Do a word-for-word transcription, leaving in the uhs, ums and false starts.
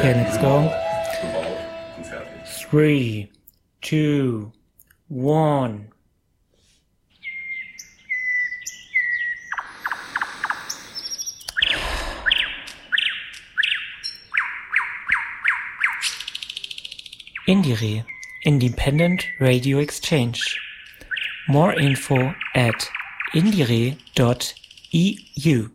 Okay, let's go. Three, two, one. Indire, Independent Radio Exchange. More info at indire dot e u.